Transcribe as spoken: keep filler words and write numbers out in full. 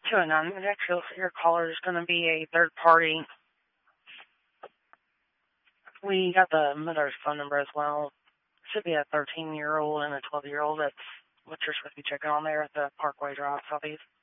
two oh nine, the next your caller is going to be a third party. We got the mother's phone number as well. Should be a thirteen-year-old and a twelve-year-old. That's what you're supposed to be checking on there at the Parkway Drive Southeast.